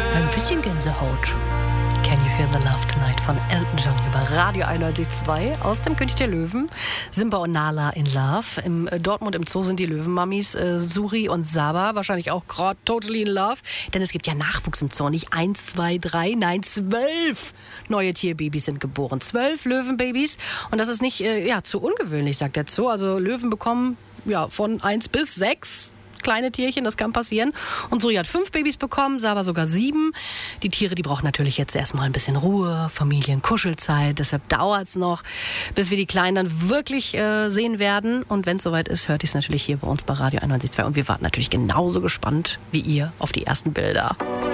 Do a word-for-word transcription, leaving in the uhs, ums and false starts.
Ein bisschen Gänsehaut. Can You Feel the Love Tonight von Elton John hier bei Radio einundneunzig Komma zwei aus dem König der Löwen. Simba und Nala in Love. Im äh, Dortmund im Zoo sind die Löwenmammis äh, Suri und Saba wahrscheinlich auch gerade totally in love. Denn es gibt ja Nachwuchs im Zoo. Nicht eins, zwei, drei, nein, zwölf neue Tierbabys sind geboren. Zwölf Löwenbabys. Und das ist nicht äh, ja, zu ungewöhnlich, sagt der Zoo. Also Löwen bekommen ja, von eins bis sechs kleine Tierchen, das kann passieren. Und Suri hat fünf Babys bekommen, Saba sogar sieben. Die Tiere, die brauchen natürlich jetzt erstmal ein bisschen Ruhe, Familienkuschelzeit. Deshalb dauert es noch, bis wir die Kleinen dann wirklich äh, sehen werden. Und wenn es soweit ist, hört ihr es natürlich hier bei uns bei Radio einundneunzig Komma zwei. Und wir warten natürlich genauso gespannt wie ihr auf die ersten Bilder.